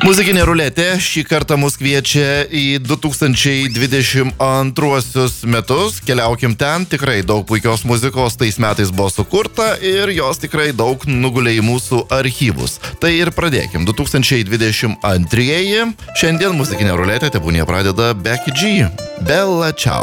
Muzikinė ruletė šį kartą mus kviečia į 2022 metus. Keliaukim ten, tikrai daug puikios muzikos tais metais buvo sukurta ir jos tikrai daug nugulė į mūsų archyvus. Tai ir pradėkim. 2022. Šiandien muzikinė ruletė tebūnie pradeda Becky G. Bella Ciao.